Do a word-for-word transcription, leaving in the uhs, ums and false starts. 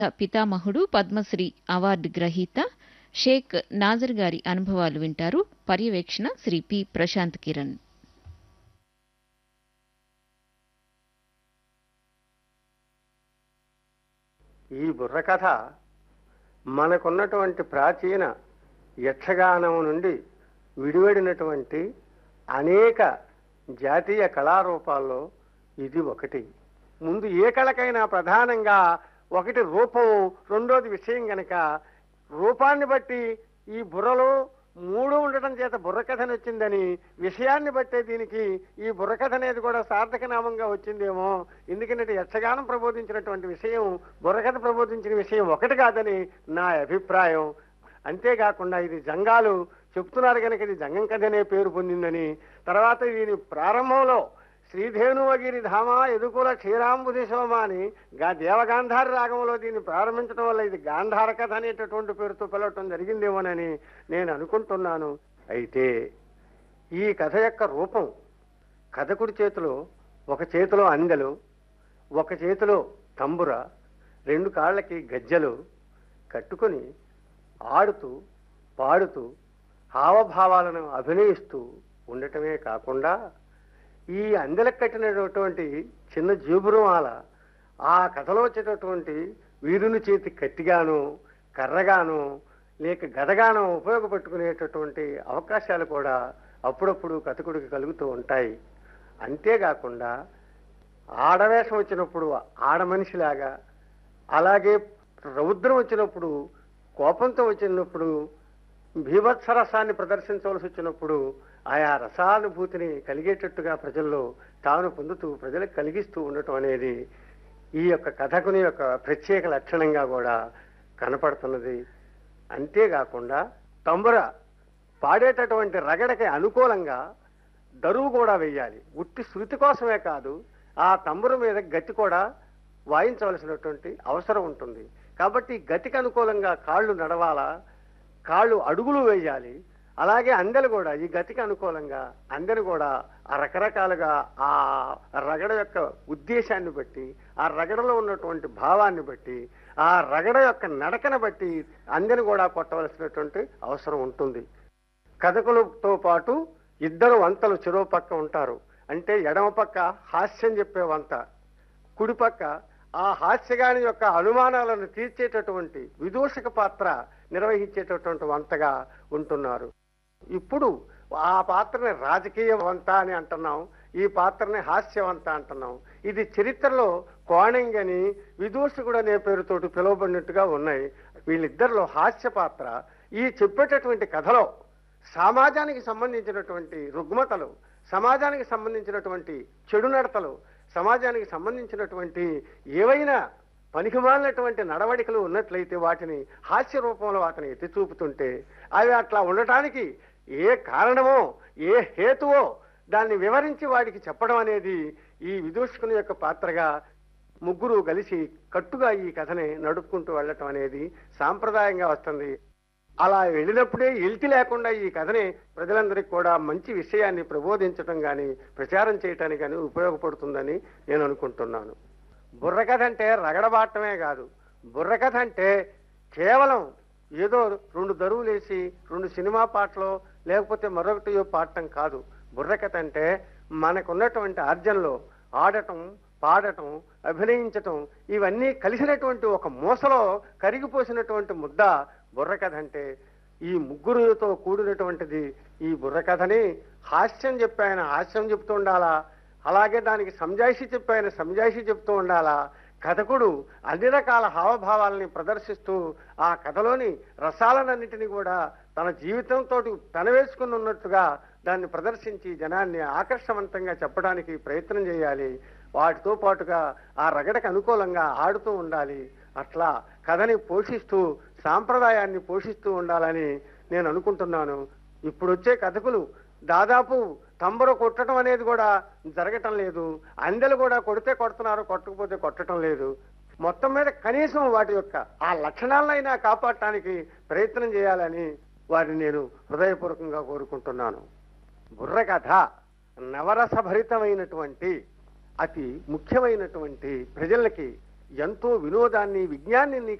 పితామహుడు, పద్మశ్రీ అవార్డు గ్రహీత షేక్ నాజర్ గారి అనుభవాలు వింటారు. పర్యవేక్షణ శ్రీ పి ప్రశాంత్ కిరణ్. ఈ బుర్రకథ మనకున్నటువంటి ప్రాచీన యక్షగానం నుండి విడివడినటువంటి అనేక జాతీయ కళారూపాల్లో ఇది ఒకటి. ముందు ఏ కళకైనా ప్రధానంగా ఒకటి రూపం, రెండోది విషయం గనక రూపాన్ని బట్టి ఈ బుర్రలో మూడు ఉండటం చేత బుర్రకథని వచ్చిందని, విషయాన్ని బట్టే దీనికి ఈ బుర్రకథ అనేది కూడా సార్థక నామంగా వచ్చిందేమో. ఎందుకంటే యక్షగానం ప్రబోధించినటువంటి విషయం బుర్రకథ ప్రబోధించిన విషయం ఒకటి కాదని నా అభిప్రాయం. అంతేకాకుండా ఇది జంగాలు చెప్తున్నారు కనుక ఇది జంగం కథ అనే పేరు పొందిందని, తర్వాత దీని ప్రారంభంలో శ్రీధేనువగిరి ధామ ఎదుకుల క్షీరాంబుధి శోమ అని గా దేవగాంధారి రాగంలో దీన్ని ప్రారంభించడం వల్ల ఇది గాంధార కథ అనేటటువంటి పేరుతో పిలవటం జరిగిందేమోనని నేను అనుకుంటున్నాను. అయితే ఈ కథ యొక్క రూపం కథకుడి చేతిలో ఒక చేతిలో అందెలు, ఒక చేతిలో తంబుర, రెండు కాళ్ళకి గజ్జలు కట్టుకొని ఆడుతూ పాడుతూ హావభావాలను అభినయిస్తూ ఉండటమే కాకుండా ఈ అందెలకు కట్టినటువంటి చిన్న జేబురుమాల ఆ కథలో వచ్చేటటువంటి వీరుని చేతి కత్తిగాను, కర్రగాను, లేక గదగాను ఉపయోగపెట్టుకునేటటువంటి అవకాశాలు కూడా అప్పుడప్పుడు కథకుడికి కలుగుతూ ఉంటాయి. అంతేకాకుండా ఆడవేషం వచ్చినప్పుడు ఆడమనిషిలాగా, అలాగే రౌద్రం వచ్చినప్పుడు, కోపంతో వచ్చినప్పుడు, భీభత్సరసాన్ని ప్రదర్శించవలసి వచ్చినప్పుడు ఆయా రసానుభూతిని కలిగేటట్టుగా ప్రజల్లో తాను పొందుతూ ప్రజలకు కలిగిస్తూ ఉండటం అనేది ఈ యొక్క కథకుని యొక్క ప్రత్యేక లక్షణంగా కూడా కనపడుతున్నది. అంతేకాకుండా తంబుర పాడేటటువంటి రగడకి అనుకూలంగా దరువు కూడా వేయాలి. ఉట్టి శృతి కోసమే కాదు, ఆ తంబుర మీద గతి కూడా వాయించవలసినటువంటి అవసరం ఉంటుంది. కాబట్టి గతికి అనుకూలంగా కాళ్ళు నడవాలా, కాళ్ళు అడుగులు వేయాలి. అలాగే అందెలు కూడా ఈ గతికి అనుకూలంగా అందెను కూడా ఆ రకరకాలుగా ఆ రగడ యొక్క ఉద్దేశాన్ని బట్టి, ఆ రగడలో ఉన్నటువంటి భావాన్ని బట్టి, ఆ రగడ యొక్క నడకను బట్టి అందెను కూడా కొట్టవలసినటువంటి అవసరం ఉంటుంది. కథకులతో పాటు ఇద్దరు వంతలు చెరో పక్క ఉంటారు. అంటే ఎడమ పక్క హాస్యం చెప్పే వంత, కుడి పక్క ఆ హాస్యగాని యొక్క అనుమానాలను తీర్చేటటువంటి విదూషక పాత్ర నిర్వహించేటటువంటి వంతగా ఉంటున్నారు. ఇప్పుడు ఆ పాత్రని రాజకీయ వంత అని అంటున్నాం, ఈ పాత్రని హాస్యవంత అంటున్నాం. ఇది చరిత్రలో కోణంగని విదూషకుడు అనే పేరుతోటి పిలువబడినట్టుగా ఉన్నాయి. వీళ్ళిద్దరిలో హాస్య పాత్ర ఈ చెప్పేటటువంటి కథలో సమాజానికి సంబంధించినటువంటి రుగ్మతలు, సమాజానికి సంబంధించినటువంటి చెడు నడతలు, సమాజానికి సంబంధించినటువంటి ఏవైనా పనికిమాలినటువంటి నడవడికలు ఉన్నట్లయితే వాటిని హాస్య రూపంలో అతను ఎత్తి చూపుతుంటే అవి అట్లా ఉండటానికి ఏ కారణమో ఏ హేతువో దాన్ని వివరించి వాడికి చెప్పడం అనేది ఈ విదూషకుని యొక్క పాత్రగా ముగ్గురు కలిసి కట్టుగా ఈ కథని నడుపుకుంటూ వెళ్ళటం అనేది సాంప్రదాయంగా వస్తుంది. అలా వెళ్ళినప్పుడే ఎల్తి లేకుండా ఈ కథని ప్రజలందరికీ కూడా మంచి విషయాన్ని ప్రబోధించడం కానీ ప్రచారం చేయటానికి కానీ ఉపయోగపడుతుందని నేను అనుకుంటున్నాను. బుర్రకథ అంటే రగడబాటమే కాదు, బుర్రకథ అంటే కేవలం ఏదో రెండు దరువులేసి రెండు సినిమా పాటలో లేకపోతే మరొకటి పాడటం కాదు. బుర్రకథ అంటే మనకున్నటువంటి ఆర్జనలో ఆడటం, పాడటం, అభినయించటం ఇవన్నీ కలిసినటువంటి ఒక మూసలో కరిగిపోసినటువంటి ముద్ద బుర్రకథ అంటే. ఈ ముగ్గురుతో కూడినటువంటిది ఈ బుర్రకథని. హాస్యం చెప్పాయన హాస్యం చెప్తూ ఉండాలా, అలాగే దానికి సంజాయిషి చెప్పాయన సంజాయిషి చెప్తూ ఉండాలా. కథకుడు అన్ని రకాల హావభావాలని ప్రదర్శిస్తూ ఆ కథలోని రసాలన్నింటినీ కూడా తన జీవితంతో పెనవేసుకుని ఉన్నట్టుగా దాన్ని ప్రదర్శించి జనాన్ని ఆకర్షవంతంగా చెప్పడానికి ప్రయత్నం చేయాలి. వాటితో పాటుగా ఆ రగడకు అనుకూలంగా ఆడుతూ ఉండాలి. అట్లా కథని పోషిస్తూ సాంప్రదాయాన్ని పోషిస్తూ ఉండాలని నేను అనుకుంటున్నాను. ఇప్పుడు వచ్చే కథకులు దాదాపు తంబుర కొట్టడం అనేది కూడా జరగటం లేదు. అందెలు కూడా కొడితే కొడుతున్నారు, కొట్టకపోతే కొట్టడం లేదు. మొత్తం మీద కనీసం వాటి యొక్క ఆ లక్షణాలైనా కాపాడటానికి ప్రయత్నం చేయాలని వారిని నేను హృదయపూర్వకంగా కోరుకుంటున్నాను. బుర్రకథ నవరసభరితమైనటువంటి అతి ముఖ్యమైనటువంటి ప్రజలకి ఎంతో వినోదాన్ని విజ్ఞాన్ని